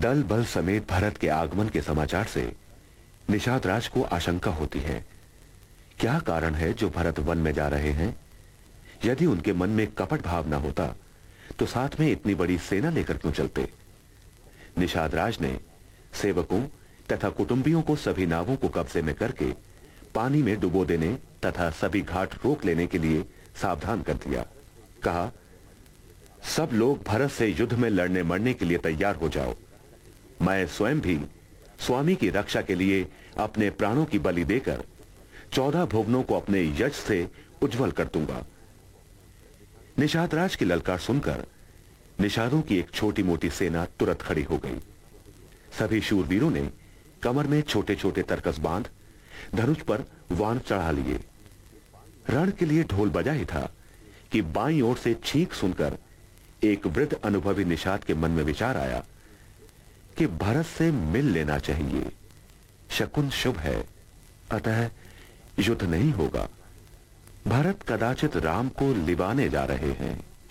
दल बल समेत भरत के आगमन के समाचार से निषाद राज को आशंका होती है। क्या कारण है जो भरत वन में जा रहे हैं? यदि उनके मन में कपट भाव न होता तो साथ में इतनी बड़ी सेना लेकर क्यों चलते? निषाद राज ने सेवकों तथा कुटुंबियों को सभी नावों को कब्जे में करके पानी में डुबो देने तथा सभी घाट रोक लेने के लिए सावधान कर दिया। कहा, सब लोग भरत से युद्ध में लड़ने मरने के लिए तैयार हो जाओ। मैं स्वयं भी स्वामी की रक्षा के लिए अपने प्राणों की बलि देकर 14 भुवनों को अपने यश से उज्जवल कर दूंगा। निषाद राज की ललकार सुनकर निषादों की एक छोटी मोटी सेना तुरंत खड़ी हो गई। सभी शूरवीरों ने कमर में छोटे छोटे तरकस बांध धनुष पर वाण चढ़ा लिए। रण के लिए ढोल बजा ही था कि बाईं ओर से छींक सुनकर एक वृद्ध अनुभवी निषाद के मन में विचार आया कि भरत से मिल लेना चाहिए। शकुन शुभ है, अतः युद्ध नहीं होगा। भरत कदाचित राम को लिवाने जा रहे हैं।